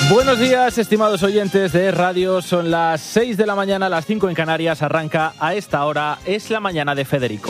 Buenos días, estimados oyentes de radio. Son las 6 de la mañana, las 5 en Canarias. Arranca a esta hora. Es la mañana de Federico.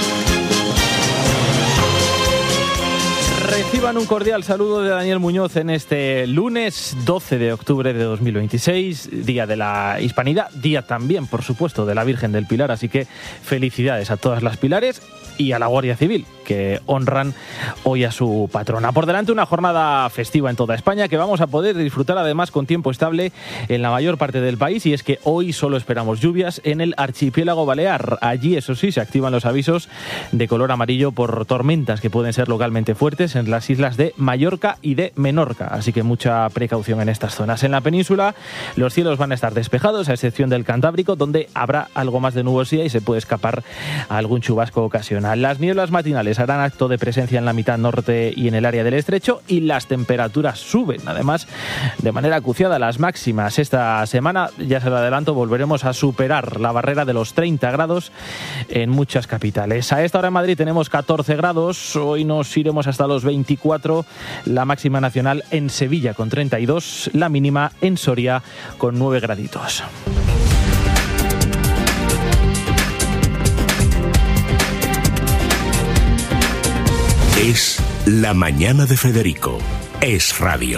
Reciban un cordial saludo de Daniel Muñoz en este lunes 12 de octubre de 2026, Día de la Hispanidad, día también, por supuesto, de la Virgen del Pilar. Así que felicidades a todas las Pilares y a la Guardia Civil, que honran hoy a su patrona. Por delante una jornada festiva en toda España que vamos a poder disfrutar además con tiempo estable en la mayor parte del país, y es que hoy solo esperamos lluvias en el archipiélago balear. Allí, eso sí, se activan los avisos de color amarillo por tormentas que pueden ser localmente fuertes en las islas de Mallorca y de Menorca, así que mucha precaución en estas zonas. En la península los cielos van a estar despejados, a excepción del Cantábrico, donde habrá algo más de nubosidad y se puede escapar a algún chubasco ocasional. Las nieblas matinales harán acto de presencia en la mitad norte y en el área del estrecho, y las temperaturas suben, además, de manera acuciada. Las máximas esta semana, ya se lo adelanto, volveremos a superar la barrera de los 30 grados en muchas capitales. A esta hora en Madrid tenemos 14 grados, hoy nos iremos hasta los 24, la máxima nacional en Sevilla con 32, la mínima en Soria con 9 graditos. Es la mañana de Federico. Es radio.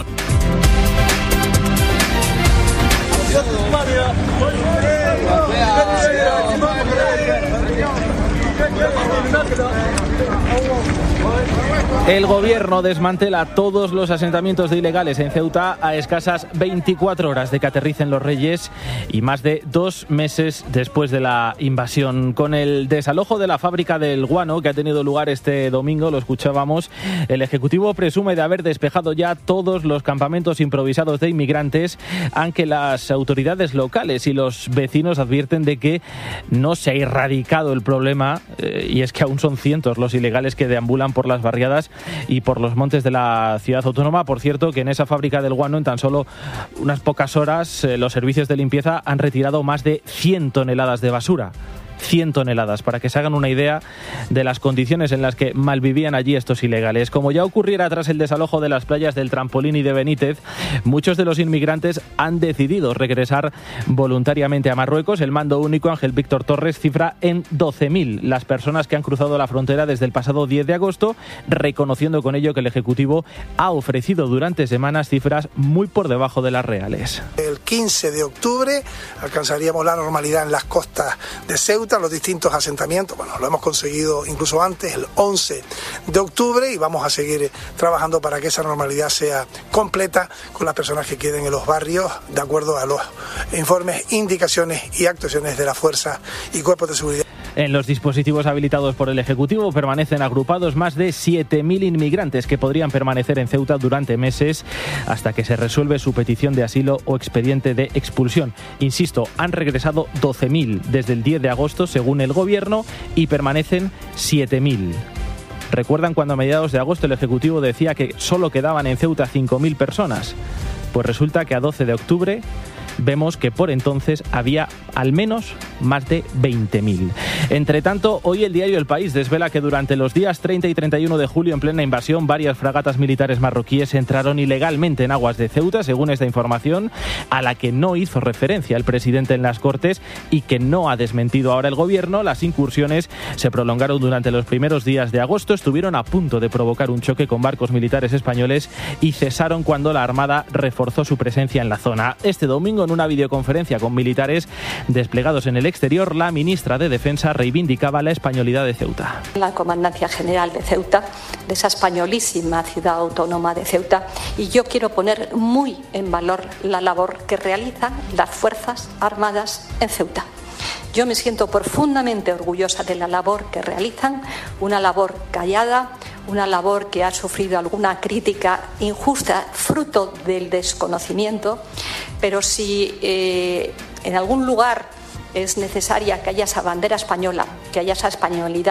El gobierno desmantela todos los asentamientos de ilegales en Ceuta a escasas 24 horas de que aterricen los Reyes y más de 2 meses después de la invasión. Con el desalojo de la fábrica del guano que ha tenido lugar este domingo, lo escuchábamos, el Ejecutivo presume de haber despejado ya todos los campamentos improvisados de inmigrantes, aunque las autoridades locales y los vecinos advierten de que no se ha erradicado el problema, y es que aún son cientos los ilegales que deambulan por las barriadas y por los montes de la ciudad autónoma. Por cierto, que en esa fábrica del guano, en tan solo unas pocas horas, los servicios de limpieza han retirado más de 100 toneladas de basura. 100 toneladas, para que se hagan una idea de las condiciones en las que malvivían allí estos ilegales. Como ya ocurriera tras el desalojo de las playas del Trampolín y de Benítez, muchos de los inmigrantes han decidido regresar voluntariamente a Marruecos. El mando único, Ángel Víctor Torres, cifra en 12.000 las personas que han cruzado la frontera desde el pasado 10 de agosto, reconociendo con ello que el Ejecutivo ha ofrecido durante semanas cifras muy por debajo de las reales. El 15 de octubre alcanzaríamos la normalidad en las costas de Ceuta, los distintos asentamientos. Bueno, lo hemos conseguido incluso antes, el 11 de octubre, y vamos a seguir trabajando para que esa normalidad sea completa con las personas que queden en los barrios, de acuerdo a los informes, indicaciones y actuaciones de la Fuerza y Cuerpos de Seguridad. En los dispositivos habilitados por el Ejecutivo permanecen agrupados más de 7.000 inmigrantes que podrían permanecer en Ceuta durante meses hasta que se resuelve su petición de asilo o expediente de expulsión. Insisto, han regresado 12.000 desde el 10 de agosto, según el Gobierno, y permanecen 7.000. ¿Recuerdan cuando a mediados de agosto el Ejecutivo decía que solo quedaban en Ceuta 5.000 personas? Pues resulta que a 12 de octubre vemos que por entonces había al menos más de 20.000. Entre tanto, hoy el diario El País desvela que durante los días 30 y 31 de julio, en plena invasión, varias fragatas militares marroquíes entraron ilegalmente en aguas de Ceuta, según esta información, a la que no hizo referencia el presidente en las Cortes y que no ha desmentido ahora el Gobierno. Las incursiones se prolongaron durante los primeros días de agosto, estuvieron a punto de provocar un choque con barcos militares españoles y cesaron cuando la Armada reforzó su presencia en la zona. Este domingo, en una videoconferencia con militares desplegados en el exterior, la ministra de Defensa reivindicaba la españolidad de Ceuta. La Comandancia General de Ceuta, de esa españolísima ciudad autónoma de Ceuta, y yo quiero poner muy en valor la labor que realizan las Fuerzas Armadas en Ceuta. Yo me siento profundamente orgullosa de la labor que realizan, una labor callada, una labor que ha sufrido alguna crítica injusta, fruto del desconocimiento, pero si en algún lugar es necesaria que haya esa bandera española, que haya esa españolidad,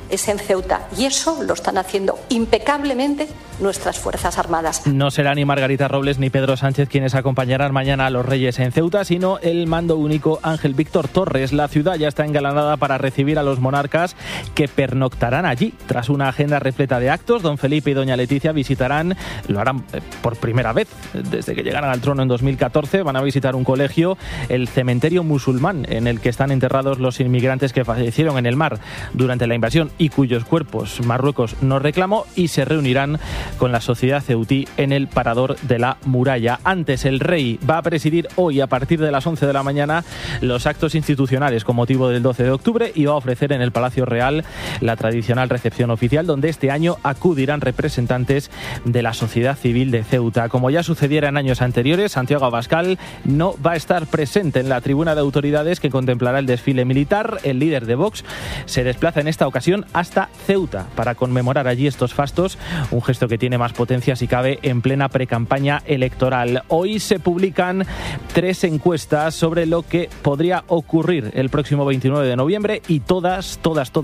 es en Ceuta, y eso lo están haciendo impecablemente nuestras Fuerzas Armadas. No será ni Margarita Robles ni Pedro Sánchez quienes acompañarán mañana a los Reyes en Ceuta, sino el mando único Ángel Víctor Torres. La ciudad ya está engalanada para recibir a los monarcas que pernoctarán allí. Tras una agenda repleta de actos, don Felipe y doña Leticia visitarán, lo harán por primera vez desde que llegaran al trono en 2014, van a visitar un colegio, el cementerio musulmán, en el que están enterrados los inmigrantes que fallecieron en el mar durante la invasión y cuyos cuerpos Marruecos no reclamó, y se reunirán con la sociedad ceutí en el parador de la Muralla. Antes, el rey va a presidir hoy a partir de las 11 de la mañana los actos institucionales con motivo del 12 de octubre y va a ofrecer en el Palacio Real la tradicional recepción oficial, donde este año acudirán representantes de la sociedad civil de Ceuta. Como ya sucediera en años anteriores, Santiago Abascal no va a estar presente en la tribuna de autoridades que contemplará el desfile militar. El líder de Vox se desplaza en esta ocasión hasta Ceuta para conmemorar allí estos fastos, un gesto que tiene más potencia si cabe en plena precampaña electoral. Hoy se publican 3 encuestas sobre lo que podría ocurrir el próximo 29 de noviembre y todas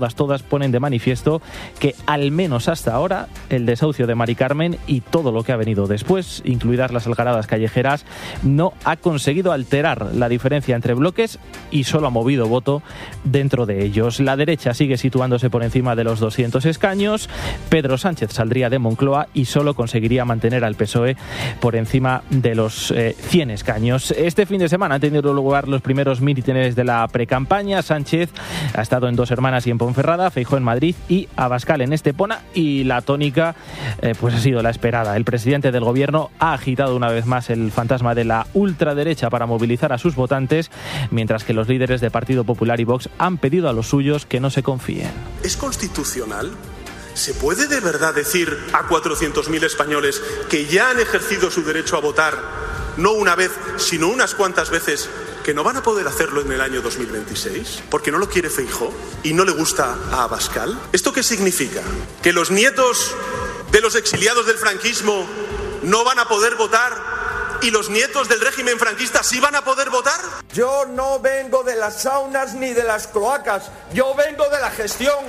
ponen de manifiesto que al menos hasta ahora el desahucio de Mari Carmen y todo lo que ha venido después, incluidas las algaradas callejeras, no ha conseguido alterar la diferencia entre bloques y solo ha movido voto dentro de ellos. La derecha sigue situándose por encima de los 200 escaños, Pedro Sánchez saldría de Moncloa y solo conseguiría mantener al PSOE por encima de los 100 escaños. Este fin de semana han tenido lugar los primeros mítines de la precampaña. Sánchez ha estado en Dos Hermanas y en Ponferrada, Feijóo en Madrid y Abascal en Estepona, y la tónica pues ha sido la esperada. El presidente del gobierno ha agitado una vez más el fantasma de la ultraderecha para movilizar a sus votantes, mientras que los líderes de Partido Popular y Vox han pedido a los suyos que no se confíen. ¿Es constitucional? ¿Se puede de verdad decir a 400.000 españoles que ya han ejercido su derecho a votar, no una vez, sino unas cuantas veces, que no van a poder hacerlo en el año 2026? ¿Porque no lo quiere Feijóo y no le gusta a Abascal? ¿Esto qué significa? ¿Que los nietos de los exiliados del franquismo no van a poder votar y los nietos del régimen franquista sí van a poder votar? Yo no vengo de las saunas ni de las cloacas, yo vengo de la gestión,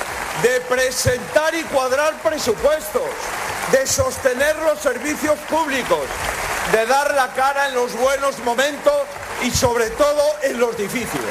de presentar y cuadrar presupuestos, de sostener los servicios públicos, de dar la cara en los buenos momentos y sobre todo en los difíciles.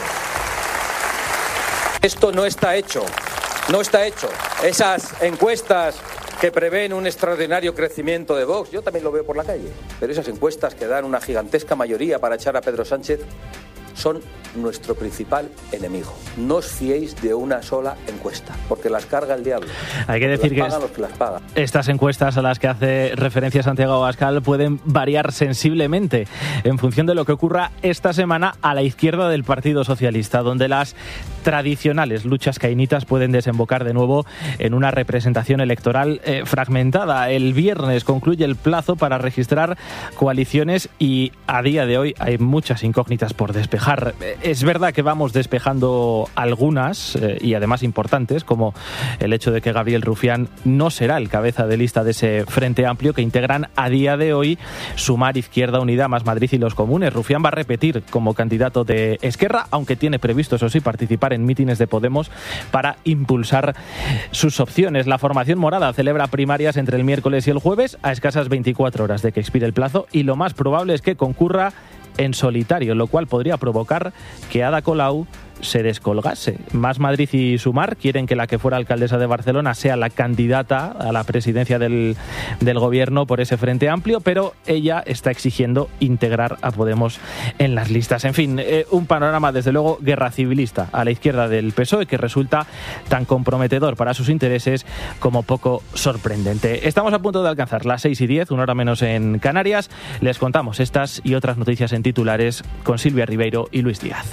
Esto no está hecho, no está hecho. Esas encuestas que prevén un extraordinario crecimiento de Vox, yo también lo veo por la calle, pero esas encuestas que dan una gigantesca mayoría para echar a Pedro Sánchez son nuestro principal enemigo. No os fiéis de una sola encuesta, porque las carga el diablo. Hay que decir que los que las pagan. Estas encuestas a las que hace referencia Santiago Abascal pueden variar sensiblemente en función de lo que ocurra esta semana a la izquierda del Partido Socialista, donde las tradicionales luchas caínitas pueden desembocar de nuevo en una representación electoral fragmentada. El viernes concluye el plazo para registrar coaliciones y a día de hoy hay muchas incógnitas por despejar. Es verdad que vamos despejando algunas y además importantes, como el hecho de que Gabriel Rufián no será el cabeza de lista de ese Frente Amplio que integran a día de hoy Sumar, Izquierda Unida, Más Madrid y Los Comunes. Rufián va a repetir como candidato de Esquerra, aunque tiene previsto, eso sí, participar en mítines de Podemos para impulsar sus opciones. La formación morada celebra primarias entre el miércoles y el jueves a escasas 24 horas de que expire el plazo, y lo más probable es que concurra en solitario, lo cual podría provocar que Ada Colau se descolgase. Más Madrid y Sumar quieren que la que fuera alcaldesa de Barcelona sea la candidata a la presidencia del gobierno por ese Frente Amplio, pero ella está exigiendo integrar a Podemos en las listas. En fin, un panorama desde luego guerra civilista a la izquierda del PSOE que resulta tan comprometedor para sus intereses como poco sorprendente. Estamos a punto de alcanzar las 6:10, una hora menos en Canarias. Les contamos estas y otras noticias en titulares con Silvia Ribeiro y Luis Díaz.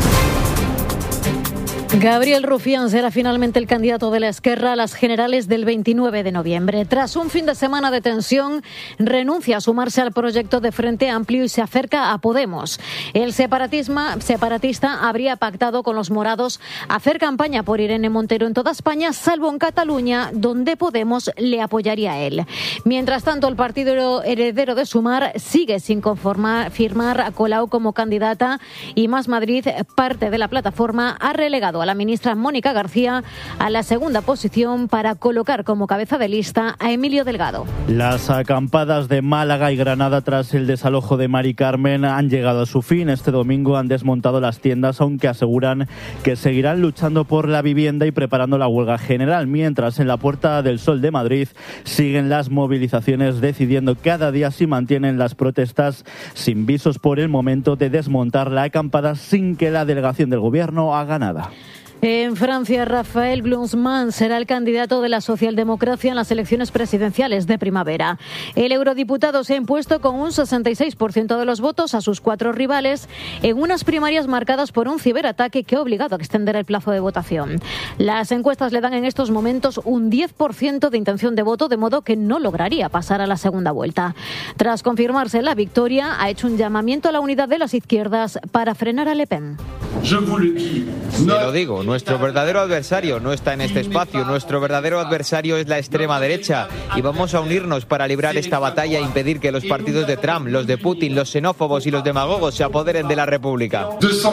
Gabriel Rufián será finalmente el candidato de la Esquerra a las generales del 29 de noviembre. Tras un fin de semana de tensión, renuncia a sumarse al proyecto de Frente Amplio y se acerca a Podemos. El separatista habría pactado con los morados hacer campaña por Irene Montero en toda España, salvo en Cataluña, donde Podemos le apoyaría a él. Mientras tanto, el partido heredero de Sumar sigue sin firmar a Colau como candidata y Más Madrid, parte de la plataforma, ha relegado elevado a la ministra Mónica García a la segunda posición para colocar como cabeza de lista a Emilio Delgado. Las acampadas de Málaga y Granada tras el desalojo de Mari Carmen han llegado a su fin. Este domingo han desmontado las tiendas, aunque aseguran que seguirán luchando por la vivienda y preparando la huelga general, mientras en la Puerta del Sol de Madrid siguen las movilizaciones, decidiendo cada día si mantienen las protestas sin visos por el momento de desmontar la acampada sin que la delegación del Gobierno haga nada. En Francia, Raphaël Glucksmann será el candidato de la socialdemocracia en las elecciones presidenciales de primavera. El eurodiputado se ha impuesto con un 66% de los votos a sus 4 rivales en unas primarias marcadas por un ciberataque que ha obligado a extender el plazo de votación. Las encuestas le dan en estos momentos un 10% de intención de voto, de modo que no lograría pasar a la segunda vuelta. Tras confirmarse la victoria, ha hecho un llamamiento a la unidad de las izquierdas para frenar a Le Pen. Te lo digo, nuestro verdadero adversario no está en este espacio, nuestro verdadero adversario es la extrema derecha y vamos a unirnos para librar esta batalla e impedir que los partidos de Trump, los de Putin, los xenófobos y los demagogos se apoderen de la República.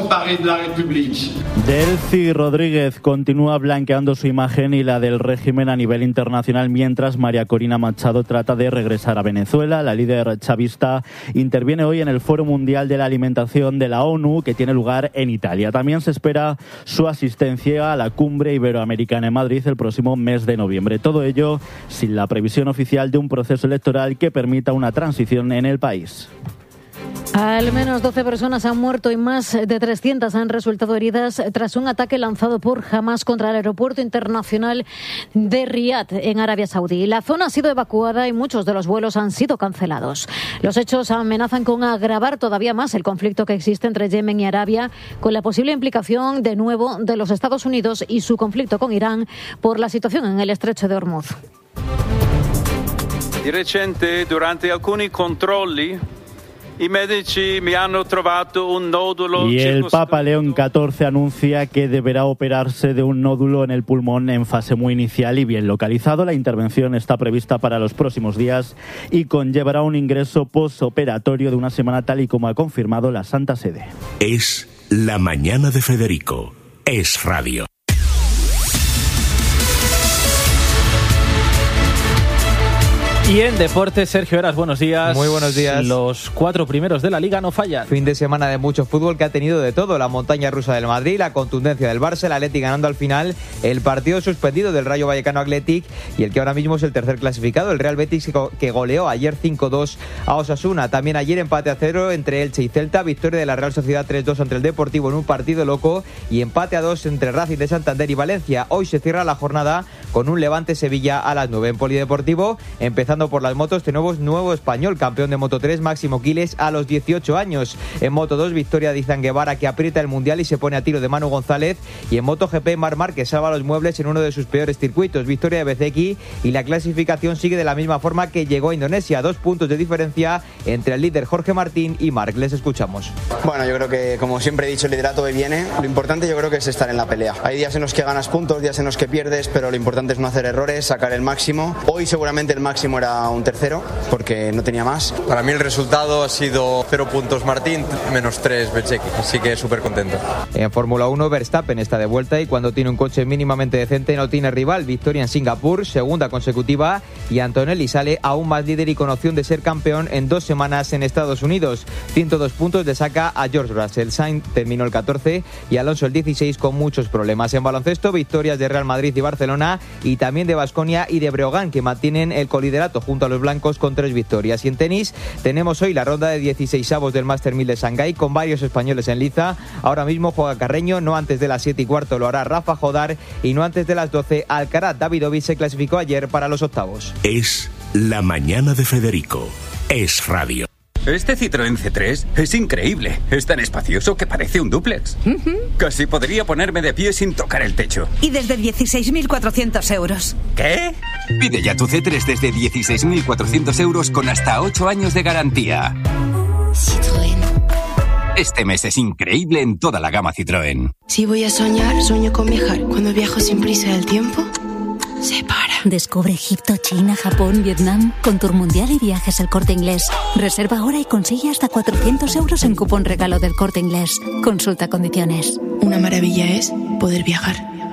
Delcy Rodríguez continúa blanqueando su imagen y la del régimen a nivel internacional, mientras María Corina Machado trata de regresar a Venezuela. La líder chavista interviene hoy en el Foro Mundial de la Alimentación de la ONU, que tiene lugar en Italia. También se espera su asistencia a la cumbre iberoamericana en Madrid el próximo mes de noviembre. Todo ello sin la previsión oficial de un proceso electoral que permita una transición en el país. Al menos 12 personas han muerto y más de 300 han resultado heridas tras un ataque lanzado por Hamas contra el aeropuerto internacional de Riad, en Arabia Saudí. La zona ha sido evacuada y muchos de los vuelos han sido cancelados. Los hechos amenazan con agravar todavía más el conflicto que existe entre Yemen y Arabia, con la posible implicación de nuevo de los Estados Unidos y su conflicto con Irán por la situación en el estrecho de Hormuz. Di recente, durante alcuni controlli, y el Papa León XIV anuncia que deberá operarse de un nódulo en el pulmón en fase muy inicial y bien localizado. La intervención está prevista para los próximos días y conllevará un ingreso postoperatorio de una semana, tal y como ha confirmado la Santa Sede. Es la mañana de Federico. Es radio. Y en deportes, Sergio Heras, buenos días. Muy buenos días. Los 4 primeros de la Liga no fallan. Fin de semana de mucho fútbol que ha tenido de todo. La montaña rusa del Madrid, la contundencia del Barça, el Athletic ganando al final, el partido suspendido del Rayo Vallecano Athletic y el que ahora mismo es el tercer clasificado, el Real Betis, que goleó ayer 5-2 a Osasuna. También ayer empate a 0 entre Elche y Celta, victoria de la Real Sociedad 3-2 ante el Deportivo en un partido loco y empate a 2 entre Racing de Santander y Valencia. Hoy se cierra la jornada con un Levante-Sevilla a las 9 en Polideportivo, empezando por las motos. Tenemos nuevo español, campeón de Moto 3, Máximo Quiles, a los 18 años. En Moto 2, victoria de Izan Guevara, que aprieta el Mundial y se pone a tiro de Manu González. Y en Moto GP, Marc Márquez salva los muebles en uno de sus peores circuitos, victoria de Bezzecchi, y la clasificación sigue de la misma forma que llegó a Indonesia, 2 puntos de diferencia entre el líder Jorge Martín y Marc. Les escuchamos. Bueno, yo creo que, como siempre he dicho, el liderato hoy viene. Lo importante yo creo que es estar en la pelea. Hay días en los que ganas puntos, días en los que pierdes, pero lo importante es no hacer errores, sacar el máximo. Hoy seguramente el máximo era un tercero, porque no tenía más. Para mí el resultado ha sido 0 puntos Martín, menos 3 Bezzecchi, así que súper contento. En Fórmula 1, Verstappen está de vuelta y cuando tiene un coche mínimamente decente no tiene rival. Victoria en Singapur, segunda consecutiva, y Antonelli sale aún más líder y con opción de ser campeón en 2 semanas en Estados Unidos. 102 puntos le saca a George Russell. Sainz terminó el 14 y Alonso el 16 con muchos problemas. En baloncesto, victorias de Real Madrid y Barcelona y también de Baskonia y de Breogán, que mantienen el coliderato junto a los blancos con 3 victorias. Y en tenis tenemos hoy la ronda de 16avos del Master 1000 de Shanghái con varios españoles en liza. Ahora mismo juega Carreño, no antes de las 7:15 lo hará Rafa Jodar y no antes de las 12 Alcaraz. Davidovich se clasificó ayer para los octavos. Es la mañana de Federico. Es radio. Este Citroën C3 es increíble. Es tan espacioso que parece un dúplex. Casi podría ponerme de pie sin tocar el techo. Y desde 16.400 euros. ¿Qué? Pide ya tu C3 desde 16.400 euros con hasta 8 años de garantía. Citroën. Este mes es increíble en toda la gama Citroën. Si voy a soñar, sueño con viajar. Cuando viajo sin prisa del tiempo, Separa. Descubre Egipto, China, Japón, Vietnam con Tour Mundial y Viajes El Corte Inglés. Reserva ahora y consigue hasta 400 euros en cupón regalo del Corte Inglés. Consulta condiciones. Una maravilla es poder viajar.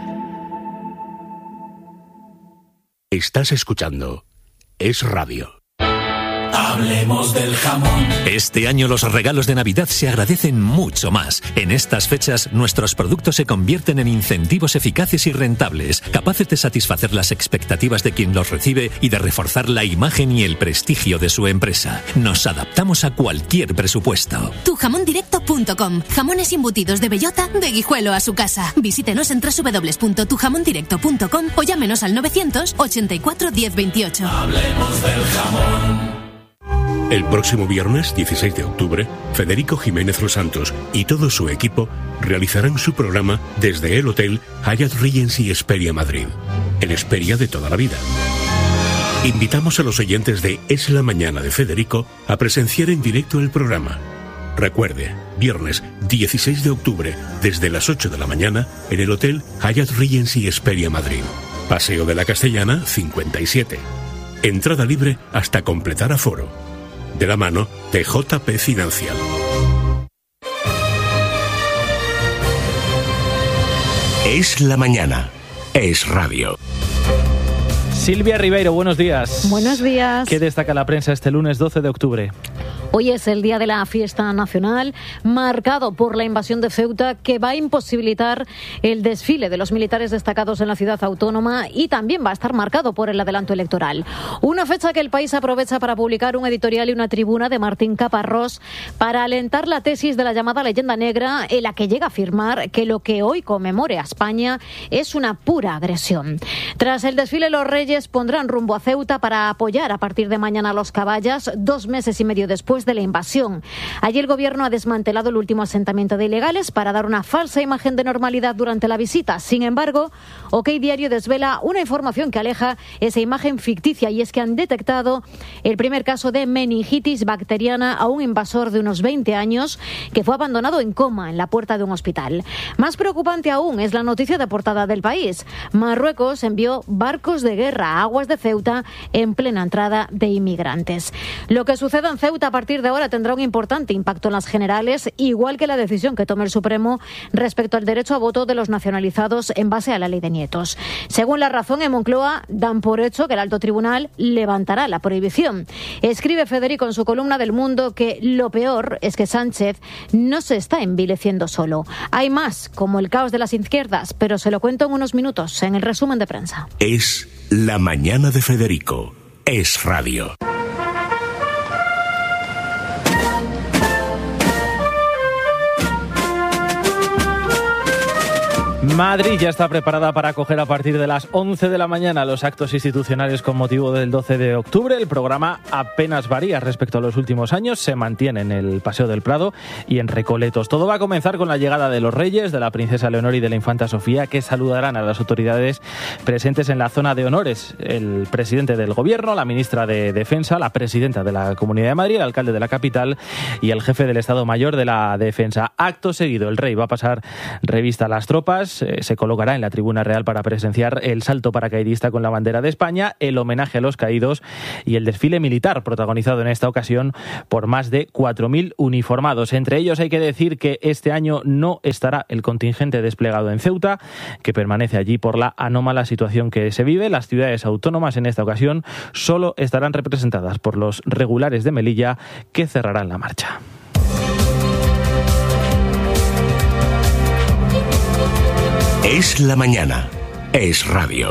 Estás escuchando Es Radio. Hablemos del jamón. Este año los regalos de Navidad se agradecen mucho más. En estas fechas, nuestros productos se convierten en incentivos eficaces y rentables, capaces de satisfacer las expectativas de quien los recibe y de reforzar la imagen y el prestigio de su empresa. Nos adaptamos a cualquier presupuesto. Tujamondirecto.com. Jamones embutidos de bellota, de Guijuelo a su casa. Visítenos en www.tujamondirecto.com o llámenos al 984 1028. Hablemos del jamón. El próximo viernes, 16 de octubre, Federico Jiménez Los Santos y todo su equipo realizarán su programa desde el Hotel Hyatt Regency Hesperia Madrid, el Hesperia de toda la vida. Invitamos a los oyentes de Es la Mañana de Federico a presenciar en directo el programa. Recuerde, viernes 16 de octubre, desde las 8 de la mañana, en el Hotel Hyatt Regency Hesperia Madrid. Paseo de la Castellana, 57. Entrada libre hasta completar aforo. De la mano de JP Financial. Es la mañana. Es radio. Silvia Ribeiro, buenos días. Buenos días. ¿Qué destaca la prensa este lunes 12 de octubre? Hoy es el día de la fiesta nacional, marcado por la invasión de Ceuta, que va a imposibilitar el desfile de los militares destacados en la ciudad autónoma y también va a estar marcado por el adelanto electoral. Una fecha que el País aprovecha para publicar un editorial y una tribuna de Martín Caparrós para alentar la tesis de la llamada leyenda negra, en la que llega a afirmar que lo que hoy conmemore a España es una pura agresión. Tras el desfile, los Reyes pondrán rumbo a Ceuta para apoyar a partir de mañana a los caballas, 2 meses y medio después de la invasión. Allí el gobierno ha desmantelado el último asentamiento de ilegales para dar una falsa imagen de normalidad durante la visita. Sin embargo, OK Diario desvela una información que aleja esa imagen ficticia, y es que han detectado el primer caso de meningitis bacteriana a un invasor de unos 20 años que fue abandonado en coma en la puerta de un hospital. Más preocupante aún es la noticia de portada del País. Marruecos envió barcos de guerra a aguas de Ceuta en plena entrada de inmigrantes. Lo que suceda en Ceuta a partir de ahora tendrá un importante impacto en las generales, igual que la decisión que tome el Supremo respecto al derecho a voto de los nacionalizados en base a la ley de nietos. Según La Razón, en Moncloa dan por hecho que el alto tribunal levantará la prohibición. Escribe Federico en su columna del Mundo que lo peor es que Sánchez no se está envileciendo solo. Hay más, como el caos de las izquierdas, pero se lo cuento en unos minutos en el resumen de prensa. Es la mañana de Federico. Es radio. Madrid ya está preparada para acoger a partir de las 11 de la mañana los actos institucionales con motivo del 12 de octubre. El programa apenas varía respecto a los últimos años, se mantiene en el Paseo del Prado y en Recoletos. Todo va a comenzar con la llegada de los Reyes, de la princesa Leonor y de la infanta Sofía, que saludarán a las autoridades presentes en la zona de honores. El presidente del Gobierno, la ministra de Defensa, la presidenta de la Comunidad de Madrid, el alcalde de la capital y el jefe del Estado Mayor de la Defensa. Acto seguido, el rey va a pasar revista a las tropas. Se colocará en la tribuna real para presenciar el salto paracaidista con la bandera de España, el homenaje a los caídos y el desfile militar protagonizado en esta ocasión por más de 4.000 uniformados. Entre ellos hay que decir que este año no estará el contingente desplegado en Ceuta, que permanece allí por la anómala situación que se vive. Las ciudades autónomas en esta ocasión solo estarán representadas por los regulares de Melilla, que cerrarán la marcha. Es la mañana. Es radio.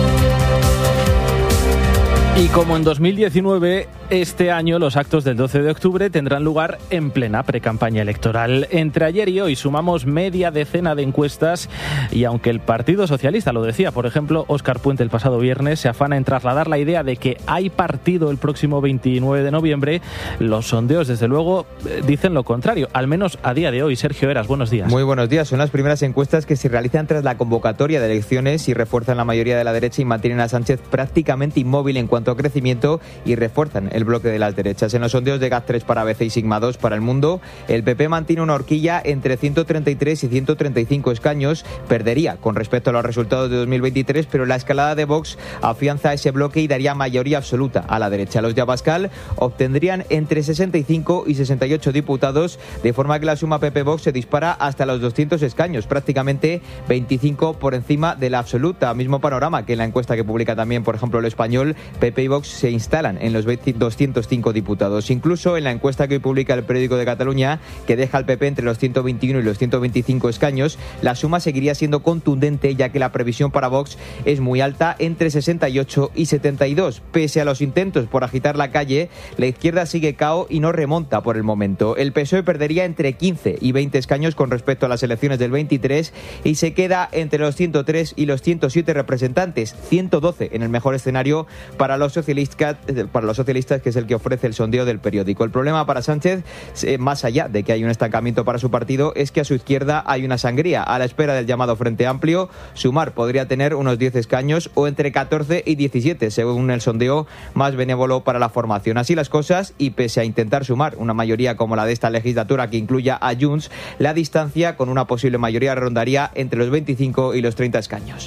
Y como en 2019, este año los actos del 12 de octubre tendrán lugar en plena precampaña electoral. Entre ayer y hoy sumamos media decena de encuestas y aunque el Partido Socialista lo decía, por ejemplo, Óscar Puente el pasado viernes, se afana en trasladar la idea de que hay partido el próximo 29 de noviembre, los sondeos desde luego dicen lo contrario, al menos a día de hoy. Sergio Eras, buenos días. Muy buenos días. Son las primeras encuestas que se realizan tras la convocatoria de elecciones y refuerzan la mayoría de la derecha y mantienen a Sánchez prácticamente inmóvil en cuanto a crecimiento y refuerzan el el bloque de las derechas. En los sondeos de GAT3 para ABC y Sigma 2 para El Mundo, el PP mantiene una horquilla entre 133 y 135 escaños. Perdería con respecto a los resultados de 2023, pero la escalada de Vox afianza ese bloque y daría mayoría absoluta a la derecha. Los de Abascal obtendrían entre 65 y 68 diputados, de forma que la suma PP-Vox se dispara hasta los 200 escaños, prácticamente 25 por encima de la absoluta. Mismo panorama que en la encuesta que publica también, por ejemplo, El Español, PP y Vox se instalan en los 205 diputados. Incluso en la encuesta que hoy publica el Periódico de Cataluña, que deja al PP entre los 121 y los 125 escaños, la suma seguiría siendo contundente, ya que la previsión para Vox es muy alta, entre 68 y 72. Pese a los intentos por agitar la calle, la izquierda sigue cao y no remonta por el momento. El PSOE perdería entre 15 y 20 escaños con respecto a las elecciones del 23 y se queda entre los 103 y los 107 representantes, 112 en el mejor escenario para los socialistas, que es el que ofrece el sondeo del periódico. El problema para Sánchez, más allá de que hay un estancamiento para su partido, es que a su izquierda hay una sangría. A la espera del llamado Frente Amplio, Sumar podría tener unos 10 escaños o entre 14 y 17, según el sondeo más benévolo para la formación. Así las cosas, y pese a intentar sumar una mayoría como la de esta legislatura que incluya a Junts, la distancia con una posible mayoría rondaría entre los 25 y los 30 escaños.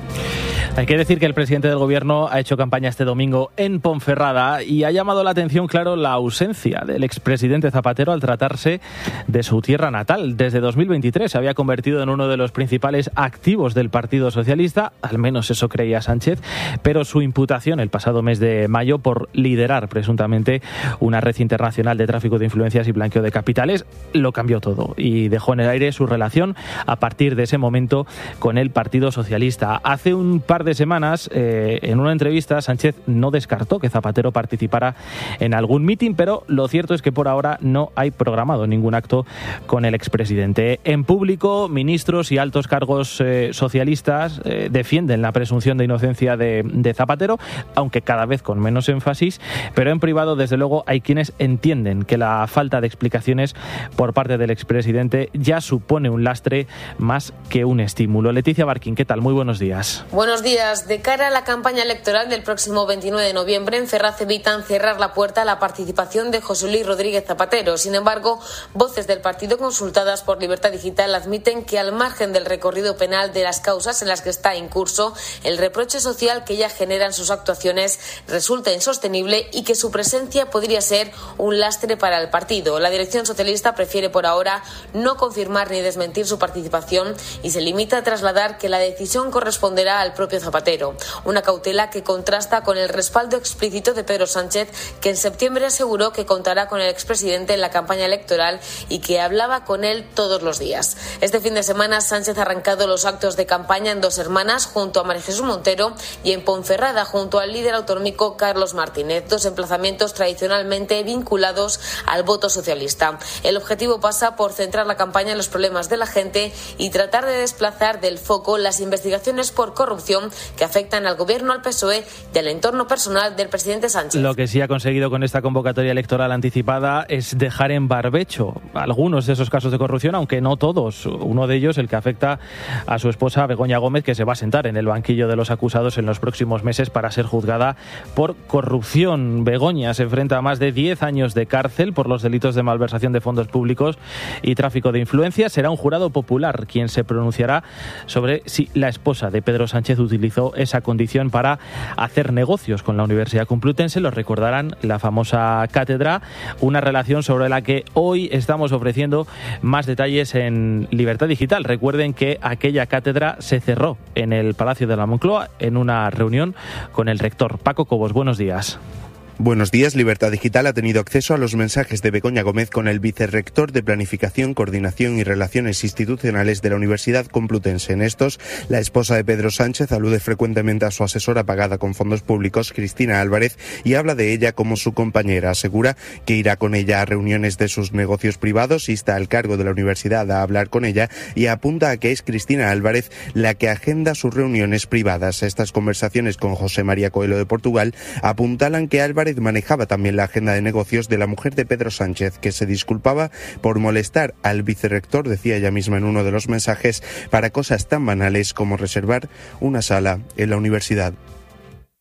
Hay que decir que el presidente del Gobierno ha hecho campaña este domingo en Ponferrada y ha llamado la atención, claro, la ausencia del expresidente Zapatero al tratarse de su tierra natal. Desde 2023 se había convertido en uno de los principales activos del Partido Socialista, al menos eso creía Sánchez, pero su imputación el pasado mes de mayo por liderar presuntamente una red internacional de tráfico de influencias y blanqueo de capitales lo cambió todo y dejó en el aire su relación a partir de ese momento con el Partido Socialista. Hace un par de semanas, en una entrevista, Sánchez no descartó que Zapatero participara en algún mitin, pero lo cierto es que por ahora no hay programado ningún acto con el expresidente. En público, ministros y altos cargos socialistas defienden la presunción de inocencia de Zapatero, aunque cada vez con menos énfasis, pero en privado, desde luego, hay quienes entienden que la falta de explicaciones por parte del expresidente ya supone un lastre más que un estímulo. Leticia Barquín, ¿qué tal? Muy buenos días. Buenos días. De cara a la campaña electoral del próximo 29 de noviembre, en Ferraz evitan cerrar la puerta a la participación de José Luis Rodríguez Zapatero. Sin embargo, voces del partido consultadas por Libertad Digital admiten que, al margen del recorrido penal de las causas en las que está en curso, el reproche social que ya generan sus actuaciones resulta insostenible y que su presencia podría ser un lastre para el partido. La dirección socialista prefiere por ahora no confirmar ni desmentir su participación y se limita a trasladar que la decisión corresponderá al propio Zapatero. Una cautela que contrasta con el respaldo explícito de Pedro Sánchez, que en septiembre aseguró que contará con el expresidente en la campaña electoral y que hablaba con él todos los días. Este fin de semana Sánchez ha arrancado los actos de campaña en Dos Hermanas junto a María Jesús Montero y en Ponferrada junto al líder autonómico Carlos Martínez, dos emplazamientos tradicionalmente vinculados al voto socialista. El objetivo pasa por centrar la campaña en los problemas de la gente y tratar de desplazar del foco las investigaciones por corrupción que afectan al gobierno, al PSOE y al entorno personal del presidente Sánchez. Lo que sí ha conseguido con esta convocatoria electoral anticipada es dejar en barbecho algunos de esos casos de corrupción, aunque no todos. Uno de ellos, el que afecta a su esposa Begoña Gómez, que se va a sentar en el banquillo de los acusados en los próximos meses para ser juzgada por corrupción. Begoña se enfrenta a más de 10 años de cárcel por los delitos de malversación de fondos públicos y tráfico de influencias. Será un jurado popular quien se pronunciará sobre si la esposa de Pedro Sánchez utilizó esa condición para hacer negocios con la Universidad Complutense. Lo recordarán, la famosa cátedra, una relación sobre la que hoy estamos ofreciendo más detalles en Libertad Digital. Recuerden que aquella cátedra se cerró en el Palacio de la Moncloa en una reunión con el rector. Paco Cobos, buenos días. Buenos días. Libertad Digital ha tenido acceso a los mensajes de Begoña Gómez con el vicerrector de Planificación, Coordinación y Relaciones Institucionales de la Universidad Complutense. En estos, la esposa de Pedro Sánchez alude frecuentemente a su asesora pagada con fondos públicos, Cristina Álvarez, y habla de ella como su compañera. Asegura que irá con ella a reuniones de sus negocios privados, insta al cargo de la universidad a hablar con ella y apunta a que es Cristina Álvarez la que agenda sus reuniones privadas. Estas conversaciones con José María Coelho de Portugal apuntalan que Álvarez manejaba también la agenda de negocios de la mujer de Pedro Sánchez, que se disculpaba por molestar al vicerrector, decía ella misma en uno de los mensajes, para cosas tan banales como reservar una sala en la universidad.